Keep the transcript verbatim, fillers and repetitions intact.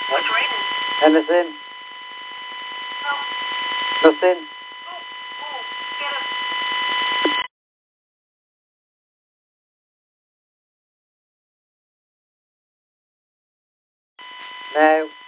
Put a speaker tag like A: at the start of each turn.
A: What's raining?
B: Anything?
A: No.
B: Nothing?
A: Oh, oh, get him.
B: No.